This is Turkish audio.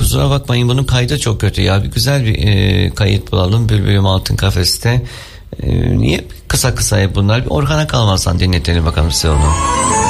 kusura bakmayın, bunun kaydı çok kötü ya. Bir güzel bir kayıt bulalım. Bülbülüm Altın Kafeste. Niye kısa kısa bunlar? Bir Orhan'a kalmazsan dinletelim bakalım size onu.